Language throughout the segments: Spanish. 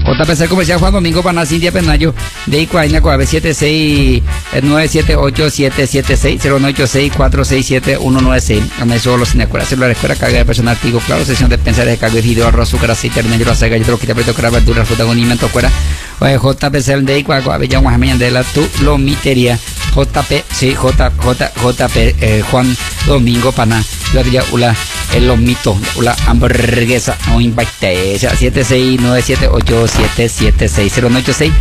JPC Comercial Juan Domingo Paná Cintia Penayo de Icuaina Coave 769787776 0986467196. Ameso los cinecueras celular escuela carga de personal activo claro sesión de pensar de carga de video arroz azúcar aceite hermano la saga yo quita preto cara verdura fruta condimento fuera. JPC de Icuaina Coave ya Guajamaña de la tu lomitería JP sí JP Juan Domingo Paná ya ula el lomito ula hamburguesa o invite 76978776096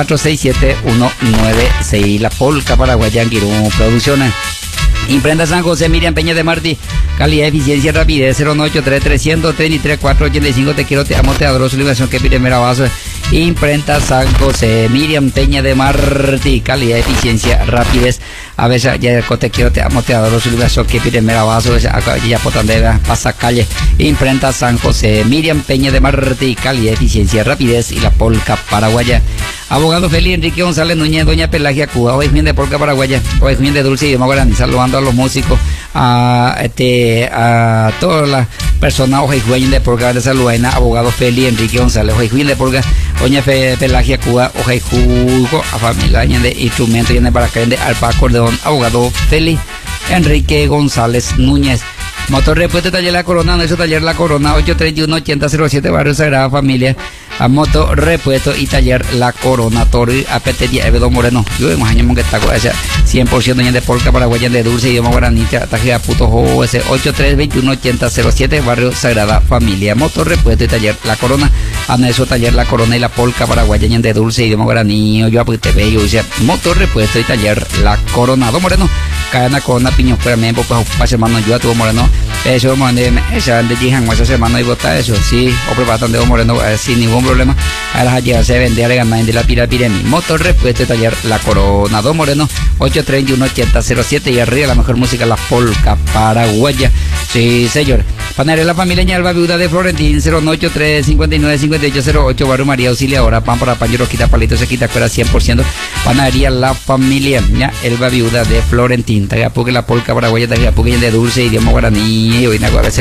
467196 la polca paraguaya Anguirú Producciones. Imprenta San José Miriam Peña de Martí, calidad, eficiencia, rapidez, 09833033485, te quiero, te amo, te adoro, su liberación que pide mera vaso. Imprenta San José Miriam Peña de Martí, calidad, eficiencia, rapidez, a veces ya te quiero, te amo, te adoro, su liberación que pide mera vaso, ya potandera, pasa calle. Imprenta San José Miriam Peña de Martí, calidad, eficiencia, rapidez y la polca paraguaya. Abogado Félix Enrique González Núñez, doña Pelagia Cuba, hoy bien de polca paraguaya, hoy bien de dulce idioma guaraní, saludando a los músicos, a todas las personas, hoy bien de polca de Saluaina, abogado Félix Enrique González, hoy bien de polca, doña Pelagia Cuba, hoy jugo, a familia de instrumentos, y de Baracán de arpa, acordeón, abogado Félix Enrique González Núñez. Motor repuesto taller La Corona, no es taller La Corona, 831-8007, barrio Sagrada Familia. A moto repuesto y taller La Corona, Toro y APT Evedo Moreno. Yo hemos años que está con esa 100% de polca paraguaya de dulce idioma guaraní, tajea puto JOS 8321-8007, barrio Sagrada Familia. Moto repuesto y taller La Corona, aneso taller La Corona y la polca paraguaya de dulce idioma guaraní. Yo apute bello, moto repuesto y taller La Corona. Don Moreno, cadena Corona, piñón, fuera miembro, pues hermano, yo a tu Moreno. Eso, esa de Jihan, esa semana y vota eso, sí, o preparan de Moreno sin ningún problema. A las ayer se vende a ganar de la pirapiremi. Motor repuesto taller La Corona, Don Moreno, 831-8007 y arriba la mejor música, la polca paraguaya. Sí, señor. Panadería La Familia Ñalba, viuda de Florentín, 093-59-5808, barrio María Auxiliadora, pan para pan, quita palito, se quita fuera 100%. Panadería La Familia, ya, Elba, viuda de Florentín, porque la polca paraguaya, porque de dulce, idioma guaraní, hoy en Aguada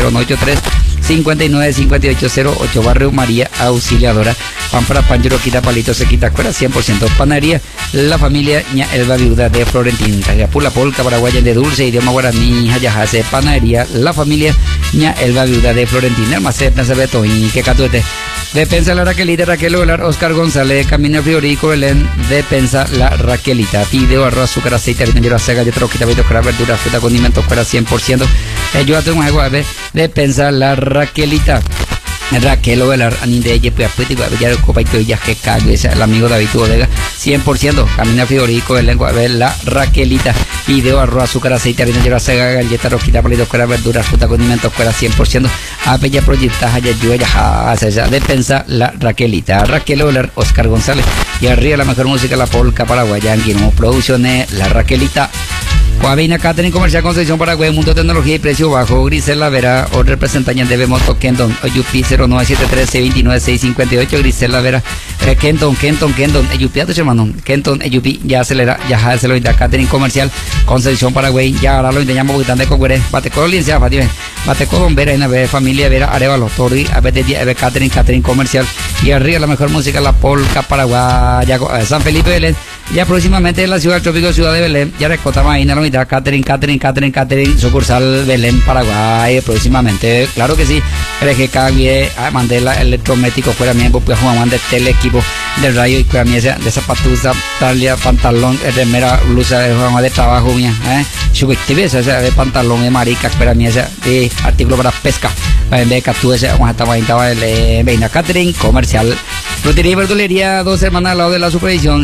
093-59-5808, barrio María Auxiliadora, pan para pan, quita palito, se quita fuera 100%. Panadería La Familia, ya, Elba, viuda de Florentín, la polca paraguaya de dulce, idioma guaraní, Hayajase, Panadería La Familia, ña Elba, viuda de Florentina, almacén, Beto y que catuete. Depensa La Raquelita, Raquel Olar, Oscar González, Camino Friorico, Belén, Depensa La Raquelita, fideo, arroz, azúcar, aceite, harina, cega, yo troquita, verdura, fruta, condimento, fuera 100%. Yo tengo algo a ver, Depensa La Raquelita. Raquel Ovelar, Aninde, Yepia, Pútico, Avellar, Copa y Toya, que cague, el amigo David Bodega, 100%, Camina Friorico, el lengua, a ver, La Raquelita, video, arroz, azúcar, aceite, harina, lleva cega, galleta, rosquita, palito, fuera, verdura, fruta, condimento, fuera 100%, Apella, Proyecta, Hayayuya, ya, Depensa La Raquelita, Raquel Ovelar, Oscar González, y arriba la mejor música, la polca paraguaya, Anguino Producciones, La Raquelita. Coavina Catering Comercial Concepción Paraguay, Mundo Tecnología y Precio Bajo, Grisela Vera, o representante de Moto Kenton, Oyupi 0973-629-658, Grisela Vera, Kenton, Eyupi, a tu hermano, Kenton, Eyupi, ya acelera, ya se lo da Catering Comercial Concepción Paraguay, ya ahora lo intentamos porque están de Cogüere, Bateco Lincia, Bateco Don Vera, NB, Familia Vera, Arevalo, Tori, ABT, Catering Comercial, y arriba la mejor música, la polca paraguaya, San Felipe Belén, ya próximamente en la ciudad del trópico Ciudad de Belén, ya recotamos ahí en la unidad Catering, sucursal Belén, Paraguay, próximamente, claro que sí, RGK, Mandela, electrométrico, fuera miembro, pues Juan de el equipo del rayo y cuya mía de zapatuza, talia, pantalón, remera, blusa de trabajo, subjetividad, de pantalón de marica, fuera mía de artículo para pesca, de captura, estaba el Veina Catering Comercial. Frutería y verdulería, Dos Hermanas al lado de la supervisión,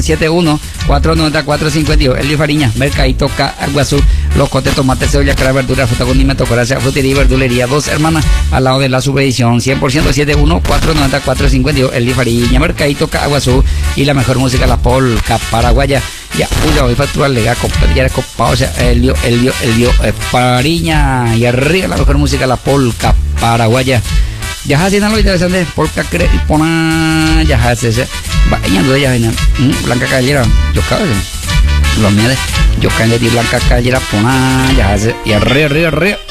71-494-52, Elio Fariña, Mercadito Aguazú, locote, tomate, cebolla, cara, verdura, fruta, condimento, coraza, frutería y verdulería, Dos Hermanas al lado de la supervisión, 100% 71-494-52, Elio Fariña, Mercadito Aguazú, y la mejor música, la polca paraguaya. Ya, hoy factura legal, ya copado, o sea, Elio Fariña, y arriba la mejor música, la polca paraguaya. Ya hace nada lo interesante, polka pona, ya hace ese, vaya no ya viene, Blanca Callera, yo cabe, lo mío de, yo cae de Blanca Callera pona, ya hace, y arriba.